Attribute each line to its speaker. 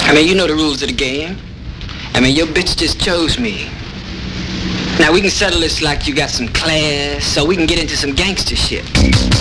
Speaker 1: I mean, you know the rules of the game. I mean, your bitch just chose me. Now we can settle this like you got some class, so we can get into some gangster shit.